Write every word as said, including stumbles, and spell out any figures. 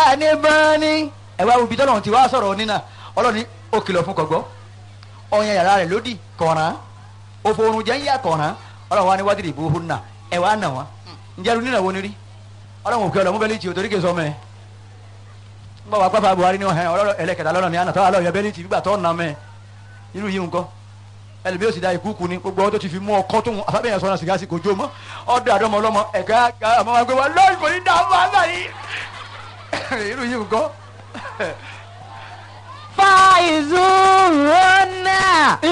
جانبان ẹ wá ibi tọ́lọ́run ti wá sọ̀rọ̀ nínà Ọlọ́run ní ó kìlọ̀ fún kọ̀gbọ́ ọ̀yàn yàrá rẹ̀ lódì kọ̀ọ̀ràn òfòrùn jẹ́ ń yà kọ̀ọ̀ràn Ọlọ́run wa ní wádìí ìbò hùn náà ẹ wá nà wọ́n ǹjẹ́ lu nínà wo ni rí Ọlọ́run òkè ọ̀lọ́mú bẹ́lí tì ò torí kè sọ mẹ́ ń bọ̀ wá pápá Buhari ní ọ̀hẹ́ ọlọ́rọ̀ ẹlẹ́kẹ̀dá lọ́rọ̀ ní àná tọ́wọ́ alọ́ yẹ bẹ́lí tì gbígbà tọ́ nà mẹ́ irú yìí nǹkan ẹlòmí ó sì da ìkúùkù ni gbogbo ọdún tó ti fi mú ọkọ tó ń afábẹ́yẹn sọ́nà sìgá sí kò jó mọ́ ọdún àdọ́mọ ọlọ́mọ ẹ̀ka àmọ́ wa gbé wa lọ́ọ̀rì kò ní dààmú àlàyé irú yìí nǹkan. فايزون